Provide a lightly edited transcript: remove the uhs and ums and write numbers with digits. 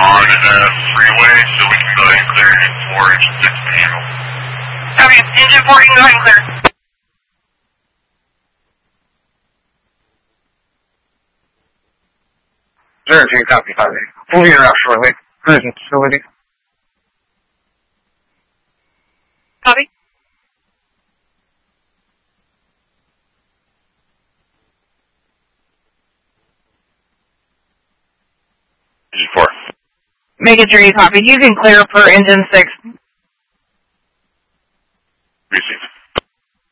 on freeway, so we can go ahead and clear engine 4, engine 6 to handle. Okay, engine 4, you can go ahead and clear. Zero two, copy 5. We'll be out shortly. Cruising facility. Copy. Engine 4. Make it sure you copy. You can clear for engine 6.